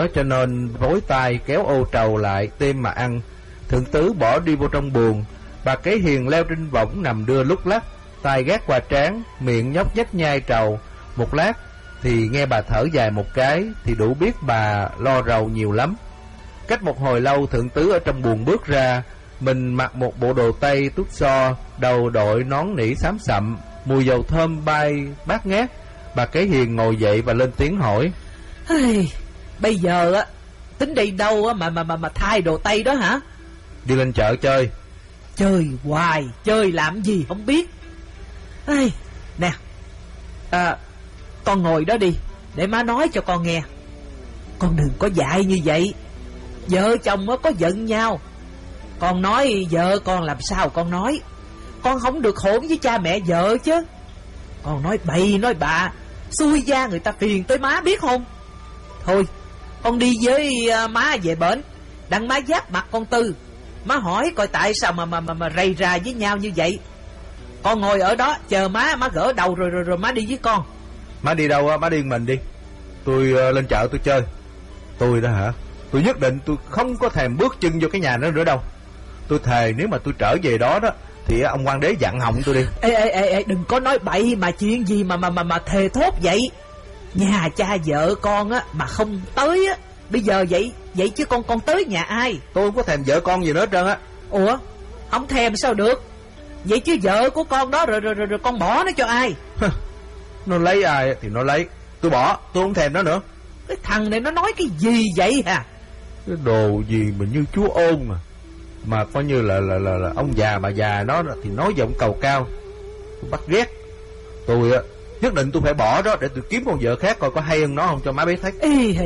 cho nên vối tay kéo ô trầu lại tìm mà ăn. Thượng tứ bỏ đi vô trong buồng. Bà Kế Hiền leo trên võng nằm đưa lúc lắc, tay gác qua trán, miệng nhóc nhách nhai trầu. Một lát thì nghe bà thở dài một cái thì đủ biết bà lo rầu nhiều lắm. Cách một hồi lâu, thượng tứ ở trong buồng bước ra. Mình mặc một bộ đồ tây tút xo, đầu đội nón nỉ xám xậm, mùi dầu thơm bay bát ngát. Bà Kế Hiền ngồi dậy và lên tiếng hỏi: Bây giờ á tính đi đâu á mà thay đồ tây đó hả? Đi lên chợ chơi. Chơi hoài, chơi làm gì không biết. Nè, con ngồi đó đi, để má nói cho con nghe. Con đừng có dại như vậy. Vợ chồng có giận nhau, con nói vợ con làm sao con nói. Con không được hỗn với cha mẹ vợ chứ. Con nói bậy nói bạ, xui gia người ta phiền tới má biết không. Thôi, con đi với má về bển, đặng má giáp mặt con Tư. Má hỏi coi tại sao mà rầy rà với nhau như vậy. Con ngồi ở đó chờ má gỡ đầu rồi má đi với con. Má đi đâu á? Má đi mình đi. Tôi lên chợ tôi chơi. Tôi đó hả? Tôi nhất định tôi không có thèm bước chân vô cái nhà nữa đâu. Tôi thề nếu mà tôi trở về đó đó thì ông quan đế dặn họng tôi đi. Ê, đừng có nói bậy mà chuyện gì mà thề thốt vậy. Nhà cha vợ con á mà không tới á, bây giờ vậy chứ con tới nhà ai? Tôi không có thèm vợ con gì nữa hết trơn á. Ủa, không thèm sao được? Vậy chứ vợ của con đó rồi con bỏ nó cho ai? Nó lấy ai thì nó lấy. Tôi bỏ, tôi không thèm nó nữa. Cái thằng này nó nói cái gì vậy hả? Cái đồ gì mà như chúa ôn mà coi như là ông già bà già nó thì nói giọng cầu cao. Tôi bắt ghét. Tôi á nhất định tôi phải bỏ đó để tôi kiếm con vợ khác coi có hay hơn nó không cho má biết thấy.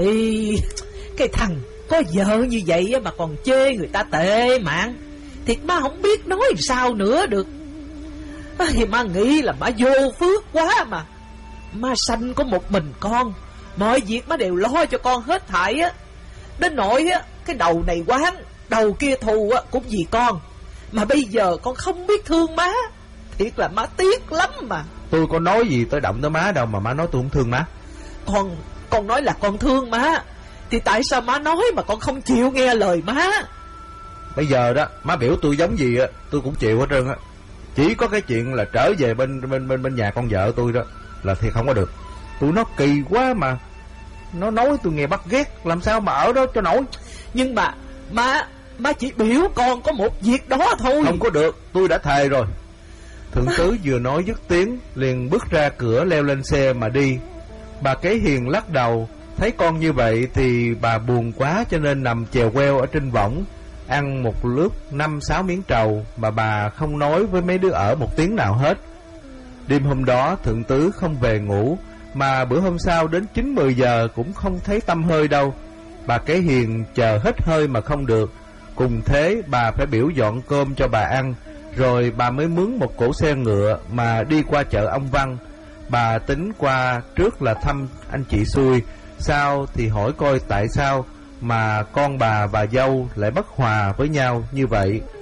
Cái thằng có vợ như vậy mà còn chê người ta tệ mạng, thiệt má không biết nói sao nữa được. Thì má nghĩ là má vô phước quá mà. Má sanh có một mình con, mọi việc má đều lo cho con hết thảy á. Đến nỗi á cái đầu này quán, đầu kia thù á cũng vì con. Mà bây giờ con không biết thương má, thiệt là má tiếc lắm mà. Tôi có nói gì tới động tới má đâu mà má nói tôi không thương má. Con nói là con thương má, thì tại sao má nói mà con không chịu nghe lời má? Bây giờ đó má biểu tôi giống gì á tôi cũng chịu hết trơn á. Chỉ có cái chuyện là trở về bên nhà con vợ tôi đó là thì không có được. Tụi nó kỳ quá mà. Nó nói tôi nghe bắt ghét, làm sao mà ở đó cho nổi. Nhưng mà má chỉ biểu con có một việc đó thôi. Không có được, tôi đã thề rồi. Thượng tứ vừa nói dứt tiếng liền bước ra cửa leo lên xe mà đi. Bà Kế Hiền lắc đầu, thấy con như vậy thì bà buồn quá cho nên nằm chèo queo ở trên võng, ăn một lúc 5-6 miếng trầu mà bà không nói với mấy đứa ở một tiếng nào hết. Đêm hôm đó thượng tứ không về ngủ, mà bữa hôm sau đến 9-10 giờ cũng không thấy tăm hơi đâu. Bà Kế Hiền chờ hết hơi mà không được. Cùng thế bà phải biểu dọn cơm cho bà ăn, rồi bà mới mướn một cỗ xe ngựa mà đi qua chợ ông Văn. Bà tính qua trước là thăm anh chị xui, sau thì hỏi coi tại sao mà con bà và dâu lại bất hòa với nhau như vậy.